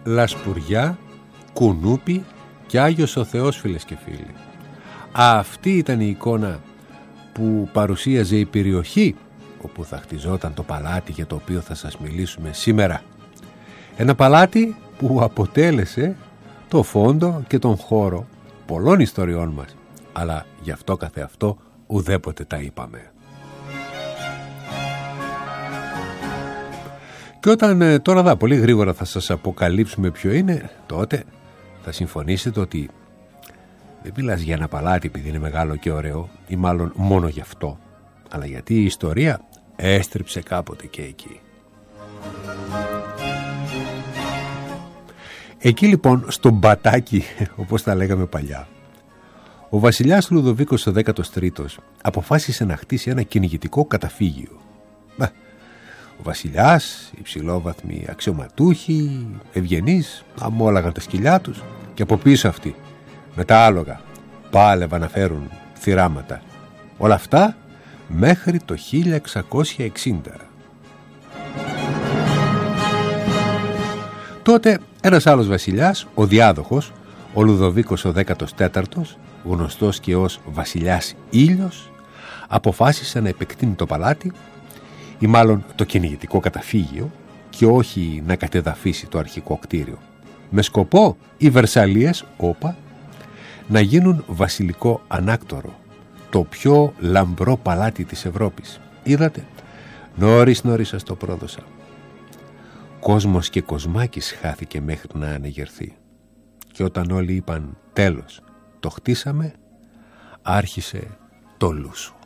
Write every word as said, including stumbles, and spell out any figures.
λασπουριά, κουνούπι και Άγιος ο Θεός, φίλες και φίλοι. Αυτή ήταν η εικόνα που παρουσίαζε η περιοχή όπου θα χτιζόταν το παλάτι για το οποίο θα σας μιλήσουμε σήμερα. Ένα παλάτι που αποτέλεσε το φόντο και τον χώρο πολλών ιστοριών μας, αλλά γι' αυτό καθεαυτό ουδέποτε τα είπαμε. Και όταν τώρα δα πολύ γρήγορα θα σας αποκαλύψουμε ποιο είναι, τότε θα συμφωνήσετε ότι δεν μιλάς για ένα παλάτι επειδή είναι μεγάλο και ωραίο, ή μάλλον μόνο γι' αυτό, αλλά γιατί η ιστορία έστριψε κάποτε και εκεί. Εκεί λοιπόν στο μπατάκι, όπως τα λέγαμε παλιά, ο βασιλιάς Λουδοβίκος ο δέκατος τρίτος αποφάσισε να χτίσει ένα κυνηγητικό καταφύγιο. Ο βασιλιάς, υψηλόβαθμοι αξιωματούχοι, ευγενείς, αμόλαγαν τα σκυλιά τους και από πίσω αυτοί με τα άλογα πάλευαν να φέρουν θυράματα. Όλα αυτά μέχρι το χίλια εξακόσια εξήντα. Τότε ένας άλλος βασιλιάς, ο διάδοχος, ο Λουδοβίκος ο δέκατος τέταρτος, γνωστός και ως βασιλιάς Ήλιος, αποφάσισε να επεκτείνει το παλάτι ή μάλλον το κυνηγητικό καταφύγιο και όχι να κατεδαφίσει το αρχικό κτίριο, με σκοπό οι Βερσαλίες, όπα, να γίνουν βασιλικό ανάκτορο, το πιο λαμπρό παλάτι της Ευρώπης. Είδατε, νωρίς νωρίς σας το πρόδωσα. Κόσμος και κοσμάκης χάθηκε μέχρι να ανεγερθεί. Και όταν όλοι είπαν τέλος, το χτίσαμε, άρχισε το λούσου.